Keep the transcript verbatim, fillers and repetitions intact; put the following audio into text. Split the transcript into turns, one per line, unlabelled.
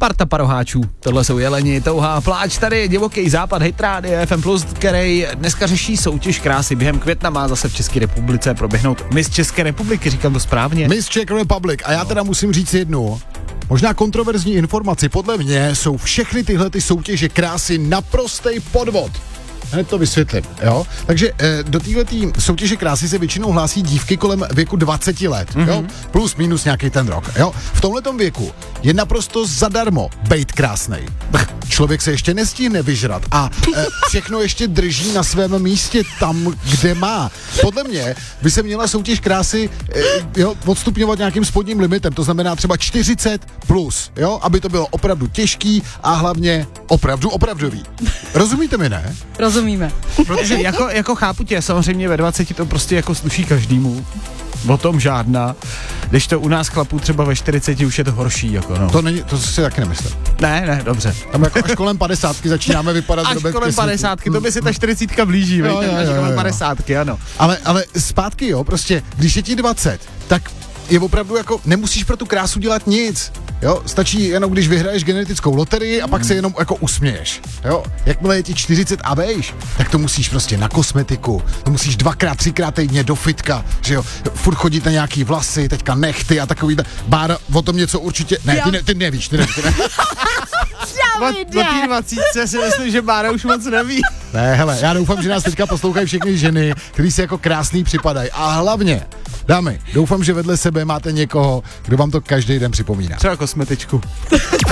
parta paroháčů. Tohle jsou Jeleni, Touha, Pláč, tady divoký západ, Hit Radio F M plus, který dneska řeší soutěž krásy. Během května má zase v České republice proběhnout Miss České republiky, říkám to správně.
Miss Czech Republic. A já teda musím říct jednu, možná kontroverzní informaci. Podle mě jsou všechny tyhle ty soutěže krásy naprostý podvod. Hned to vysvětlím, jo? Takže e, do této soutěže krásy se většinou hlásí dívky kolem věku dvacet let, mm-hmm. jo? Plus, minus nějaký ten rok, jo? V tomhletom věku je naprosto zadarmo bejt krásnej. Člověk se ještě nestihne vyžrat a e, všechno ještě drží na svém místě tam, kde má. Podle mě by se měla soutěž krásy e, jo, odstupňovat nějakým spodním limitem, to znamená třeba čtyřicet plus, jo? Aby to bylo opravdu těžký a hlavně opravdu opravdový. Rozumíte mi, ne?
Rozumíme.
Protože jako, jako chápu tě, samozřejmě ve dvaceti to prostě jako sluší každému. O tom žádná. Když to u nás chlapů třeba ve čtyřiceti už je to horší, jako no.
To není, to si taky nemyslím.
Ne, ne, dobře.
Tam jako až kolem padesátky začínáme vypadat
až kolem padesátky, to by si ta čtyřicítka blíží, jo, jo, jo, až kolem padesátky, ano.
Ale, ale zpátky, jo, prostě, když je ti dvacet, tak je opravdu jako, nemusíš pro tu krásu dělat nic. Jo, stačí jenom, když vyhraješ genetickou loterii a pak se jenom jako usměješ. Jo, jakmile je ti čtyřicet a vejš, tak to musíš prostě na kosmetiku, to musíš dvakrát, třikrát týdně do fitka, že jo, furt chodit na nějaký vlasy, teďka nechty a takový, Bára, o tom něco určitě, ne, ty, ne, ty nevíš, ty nevíš, ty nevíš.
O té dvacítce si myslím, že Bára už moc neví.
Ne, hele, já doufám, že nás teďka poslouchají všechny ženy, který si jako krásný připadají. A hlavně, dámy, doufám, že vedle sebe máte někoho, kdo vám to každý den připomíná.
Třeba kosmetičku.